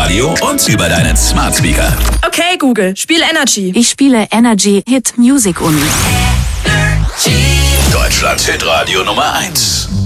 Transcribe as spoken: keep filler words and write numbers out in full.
Radio und über deinen Smart Speaker. Okay, Google, spiel Energy. Ich spiele Energy Hit Music Only. Deutschlands Hitradio Nummer eins.